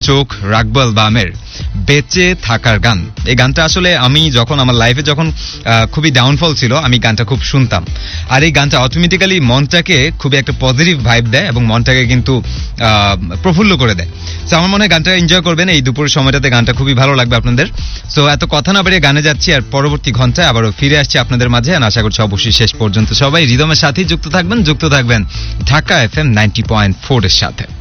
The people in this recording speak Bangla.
চোখ রাখবো অ্যালবামের বেঁচে থাকার গান। এই গানটা আসলে আমি যখন আমার লাইফে যখন খুবই ডাউনফল ছিল আমি গানটা খুব শুনতাম, আর এই গানটা অটোমেটিক্যালি মনটাকে খুবই একটা পজিটিভ ভাইব দেয় এবং মনটাকে কিন্তু প্রফুল্ল করে দেয়। তো আমার মনে হয় গানটা এনজয় করবেন এই দুপুরের সময়টাতে, গানটা খুবই ভালো লাগবে আপনাদের। সো এত কথা না বাড়িয়ে গানে যাচ্ছি, আর পরবর্তী ঘন্টায় আবারও ফিরে আসছি আপনাদের মাঝে। আশা করছি অবশ্যই শেষ পর্যন্ত সবাই রিদমের সাথেই যুক্ত থাকবেন ঢাকা FM 90.4 এর সাথে।